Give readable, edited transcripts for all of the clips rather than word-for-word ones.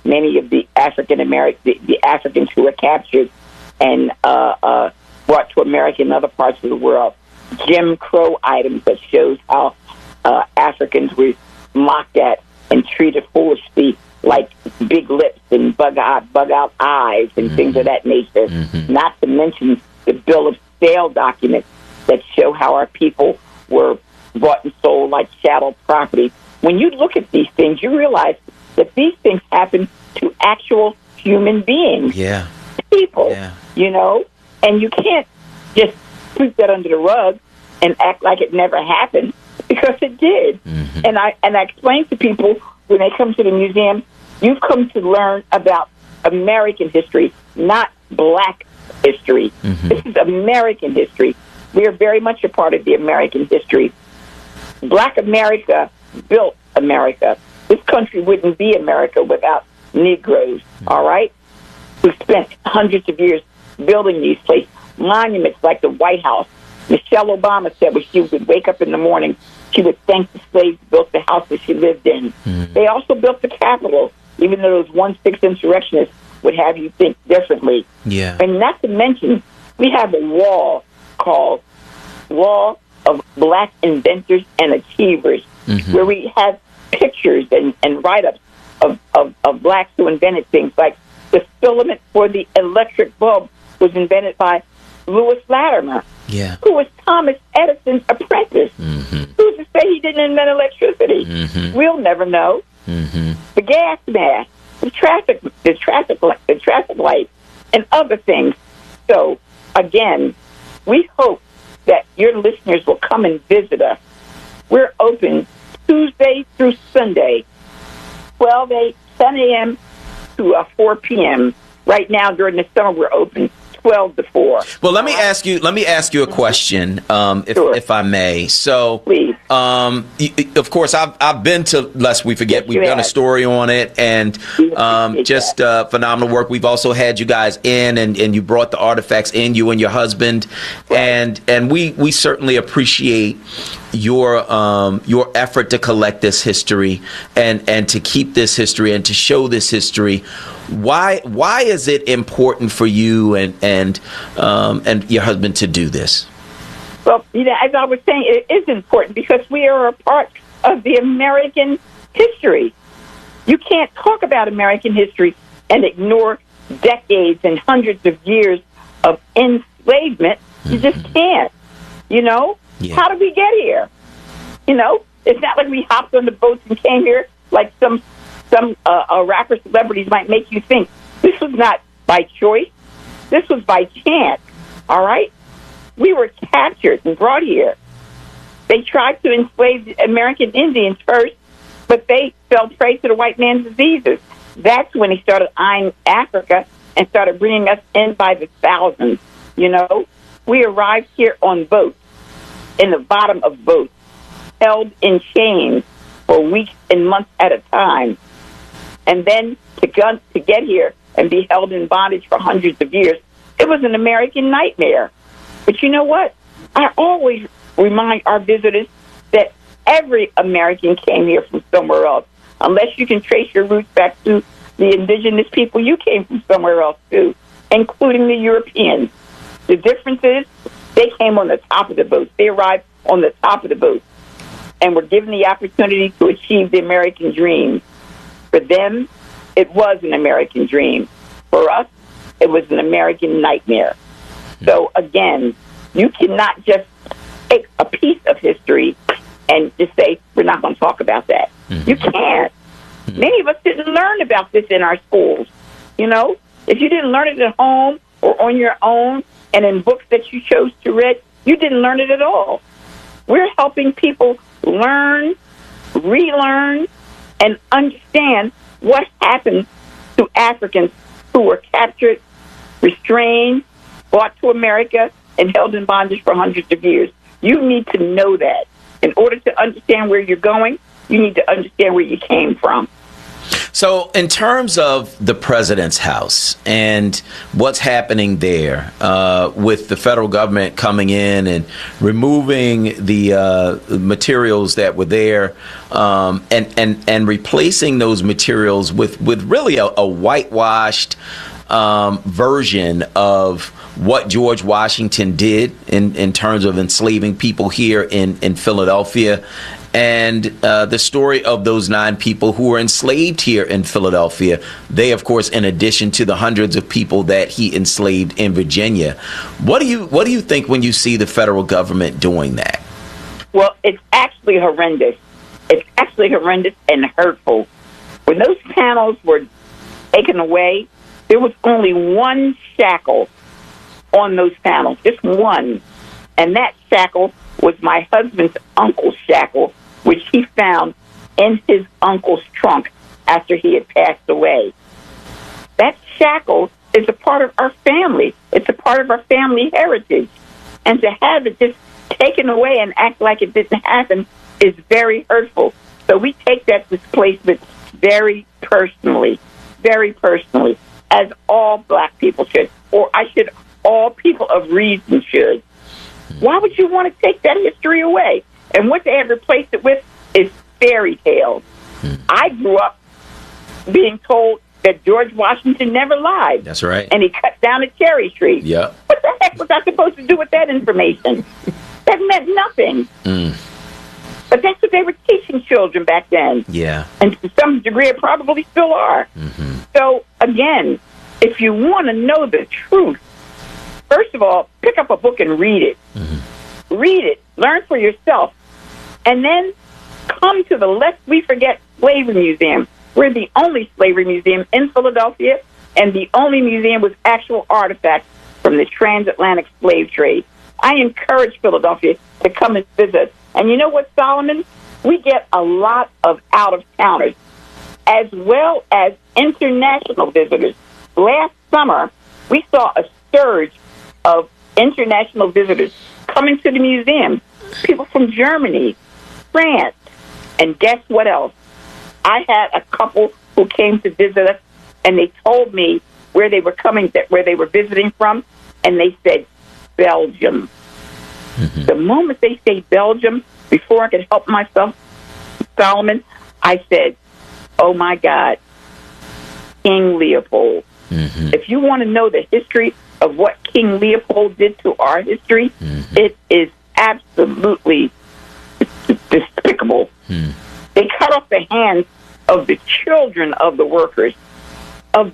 many of the the Africans who were captured and brought to America and other parts of the world. Jim Crow items that shows how Africans were mocked at and treated foolishly, like big lips and bug out eyes and things of that nature. Not to mention the bill of sale documents that show how our people were bought and sold like chattel property. When you look at these things, you realize that these things happen to actual human beings, people, and you can't just sweep that under the rug and act like it never happened, because it did. And I explain to people when they come to the museum, you've come to learn about American history, not black history. This is American history. We are very much a part of the American history. Black America built America. This country wouldn't be America without Negroes, all right? We spent hundreds of years building these places, monuments like the White House. Michelle Obama said when she would wake up in the morning, she would thank the slaves who built the house that she lived in. They also built the Capitol, even though those 1-6 insurrectionists would have you think differently. And not to mention, we have a wall called Wall of Black Inventors and Achievers, where we have pictures and write-ups of blacks who invented things, like the filament for the electric bulb was invented by Lewis Latimer, who was Thomas Edison's apprentice. Who's to say he didn't invent electricity? We'll never know. The gas mask, the traffic light, and other things. So, again, we hope that your listeners will come and visit us. We're open Tuesday through Sunday, 10 a.m. to 4 p.m. Right now, during the summer, we're open 12 to 4. Well, let me ask you a question, if I may. So, please. Of course, I've been to Lest We Forget. Yes, we've done a story on it, and just phenomenal work. We've also had you guys in, and you brought the artifacts in, you and your husband, and we certainly appreciate your effort to collect this history and to keep this history and to show this history. Why is it important for you and your husband to do this? Well, as I was saying, it is important because we are a part of the American history. You can't talk about American history and ignore decades and hundreds of years of enslavement. You just can't. How did we get here? It's not like we hopped on the boats and came here like some rapper celebrities might make you think. This was not by choice. This was by chance. All right? We were captured and brought here. They tried to enslave the American Indians first, but they fell prey to the white man's diseases. That's when he started eyeing Africa and started bringing us in by the thousands. We arrived here on boats, in the bottom of boats, held in chains for weeks and months at a time. And then to get here and be held in bondage for hundreds of years, it was an American nightmare. But you know what? I always remind our visitors that every American came here from somewhere else. Unless you can trace your roots back to the indigenous people, you came from somewhere else too, including the Europeans. The difference is they came on the top of the boat. They arrived on the top of the boat and were given the opportunity to achieve the American dream. For them, it was an American dream. For us, it was an American nightmare. So, again, you cannot just take a piece of history and just say, we're not going to talk about that. You can't. Many of us didn't learn about this in our schools. If you didn't learn it at home or on your own and in books that you chose to read, you didn't learn it at all. We're helping people learn, relearn, and understand what happened to Africans who were captured, restrained, brought to America, and held in bondage for hundreds of years. You need to know that. In order to understand where you're going, you need to understand where you came from. So, in terms of the president's house and what's happening there, with the federal government coming in and removing the materials that were there, and replacing those materials with really a whitewashed version of what George Washington did in terms of enslaving people here in Philadelphia. And the story of those 9 people who were enslaved here in Philadelphia, they, of course, in addition to the hundreds of people that he enslaved in Virginia. What do you think when you see the federal government doing that? Well, it's actually horrendous. It's actually horrendous and hurtful. When those panels were taken away, there was only one shackle on those panels, just one. And that shackle was my husband's uncle's shackle, which he found in his uncle's trunk after he had passed away. That shackle is a part of our family. It's a part of our family heritage. And to have it just taken away and act like it didn't happen is very hurtful. So we take that displacement very personally, as all black people should, or all people of reason should. Why would you want to take that history away? And what they have replaced it with is fairy tales. I grew up being told that George Washington never lied. That's right. And he cut down a cherry tree. Yeah. What the heck was I supposed to do with that information? That meant nothing. But that's what they were teaching children back then. Yeah. And to some degree, it probably still are. So, again, if you want to know the truth, first of all, pick up a book and read it. Read it. Learn for yourself. And then come to the Lest We Forget Slavery Museum. We're the only slavery museum in Philadelphia and the only museum with actual artifacts from the transatlantic slave trade. I encourage Philadelphia to come and visit. And you know what, Solomon? We get a lot of out-of-towners as well as international visitors. Last summer, we saw a surge of international visitors coming to the museum. People from Germany, France, and guess what else? I had a couple who came to visit us, and they told me where they were visiting from, and they said Belgium. The moment they say Belgium, before I could help myself, Solomon, I said, oh my God, King Leopold. If you want to know the history of what King Leopold did to our history, it is absolutely despicable. They cut off the hands of the children of the workers, so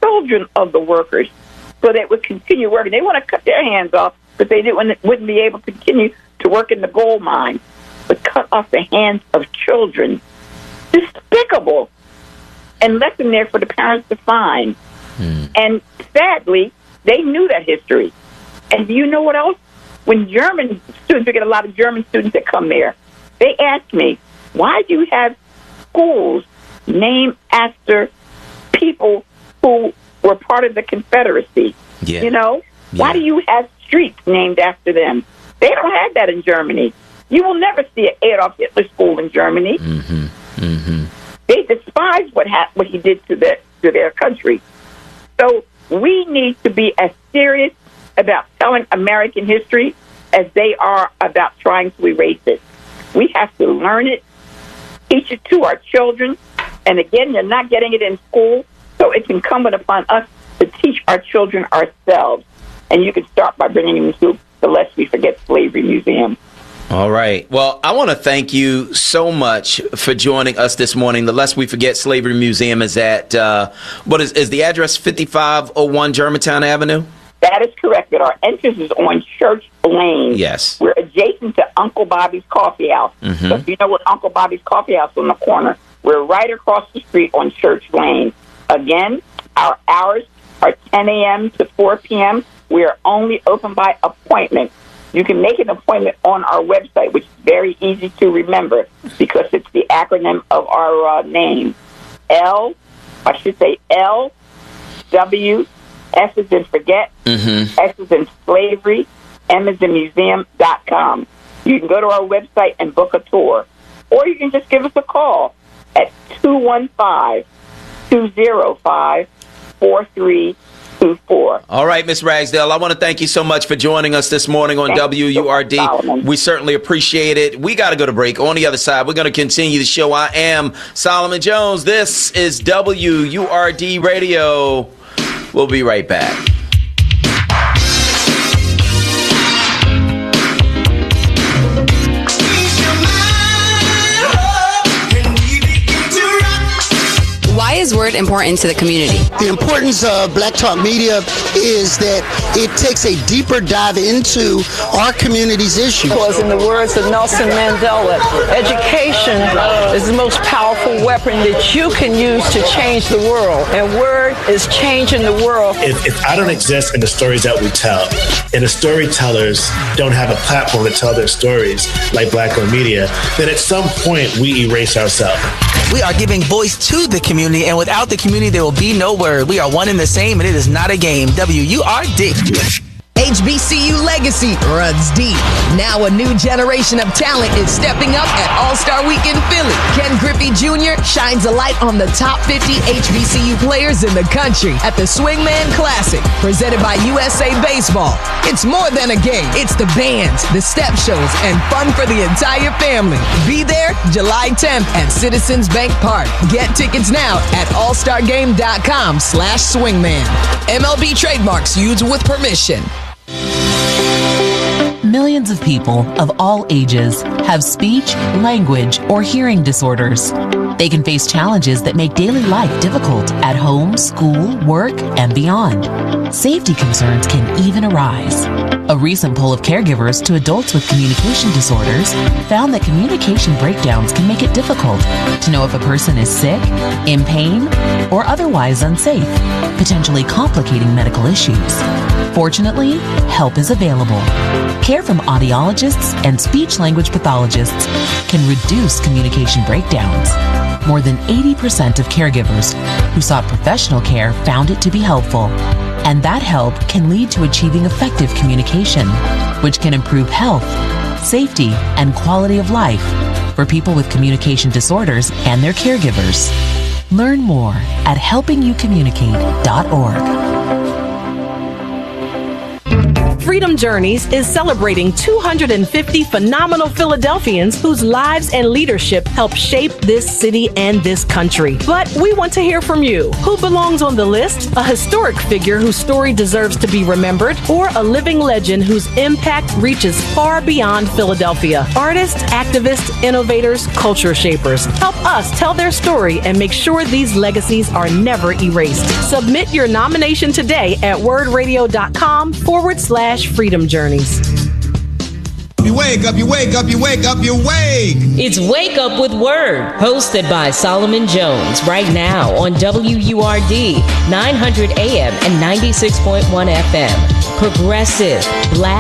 they would continue working. They want to cut their hands off, but they wouldn't be able to continue to work in the gold mine. But cut off the hands of children. Despicable. And left them there for the parents to find. And sadly, they knew that history. And do you know what else? When German students, we get a lot of German students that come there, they ask me, why do you have schools named after people who were part of the Confederacy? Yeah. You know? Why do you have streets named after them? They don't have that in Germany. You will never see an Adolf Hitler school in Germany. They despise what he did to their country. So we need to be as serious about telling American history as they are about trying to erase it. We have to learn it, teach it to our children, and again, you're not getting it in school, so it's incumbent upon us to teach our children ourselves. And you can start by bringing them to the Lest We Forget Slavery Museum. All right. Well, I want to thank you so much for joining us this morning. The Lest We Forget Slavery Museum is at, is the address 5501 Germantown Avenue? That is correct. But our entrance is on Church Lane. Yes. We're adjacent to Uncle Bobby's Coffee House. So if you know what Uncle Bobby's Coffee House on the corner, we're right across the street on Church Lane. Again, our hours are 10 a.m. to 4 p.m. We are only open by appointment. You can make an appointment on our website, which is very easy to remember because it's the acronym of our name. LW, S as in forget, S as in slavery, M as in museum.com. You can go to our website and book a tour. Or you can just give us a call at 205-4324. All right, Ms. Ragsdale, I want to thank you so much for joining us this morning on WURD. We certainly appreciate it. We got to go to break. On the other side, we're going to continue the show. I am Solomon Jones. This is WURD Radio. We'll be right back. Why is Word important to the community? The importance of Black Talk Media is that it takes a deeper dive into our community's issues. Because in the words of Nelson Mandela, education is the most powerful weapon that you can use to change the world. And Word is changing the world. If I don't exist in the stories that we tell, and the storytellers don't have a platform to tell their stories like Black-owned media, then at some point we erase ourselves. We are giving voice to the community, and without the community, there will be no Word. We are one and the same, and it is not a game. WURD. HBCU legacy runs deep. Now a new generation of talent is stepping up at All-Star Week in Philly. Ken Griffey Jr. shines a light on the top 50 HBCU players in the country at the Swingman Classic, presented by USA Baseball. It's more than a game. It's the bands, the step shows, and fun for the entire family. Be there July 10th at Citizens Bank Park. Get tickets now at allstargame.com/swingman. MLB trademarks used with permission. Millions of people of all ages have speech, language, or hearing disorders. They can face challenges that make daily life difficult at home, school, work, and beyond. Safety concerns can even arise. A recent poll of caregivers to adults with communication disorders found that communication breakdowns can make it difficult to know if a person is sick, in pain, or otherwise unsafe, potentially complicating medical issues. Fortunately, help is available. Care from audiologists and speech-language pathologists can reduce communication breakdowns. More than 80% of caregivers who sought professional care found it to be helpful. And that help can lead to achieving effective communication, which can improve health, safety, and quality of life for people with communication disorders and their caregivers. Learn more at helpingyoucommunicate.org. Freedom Journeys is celebrating 250 phenomenal Philadelphians whose lives and leadership help shape this city and this country. But we want to hear from you. Who belongs on the list? A historic figure whose story deserves to be remembered, or a living legend whose impact reaches far beyond Philadelphia? Artists, activists, innovators, culture shapers. Help us tell their story and make sure these legacies are never erased. Submit your nomination today at wordradio.com/Freedom Journeys. You wake up, you wake up, you wake up, you wake. It's Wake Up with Word, hosted by Solomon Jones, right now on WURD 900 AM and 96.1 FM. Progressive, Black,